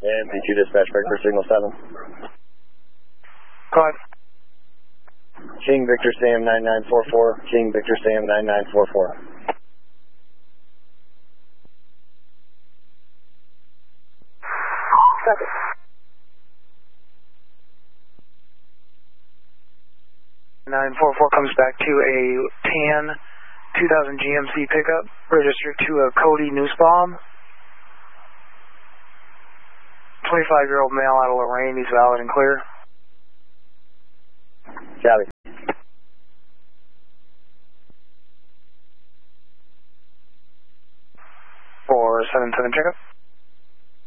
And P2 dispatch, breaker signal 7. Go ahead. King Victor Sam 9944, King Victor Sam 9944. Copy. 944 comes back to a tan 2000 GMC pickup, registered to a Cody Nussbaum. 25-year-old male out of Lorraine, he's valid and clear. Copy. 477 checkup.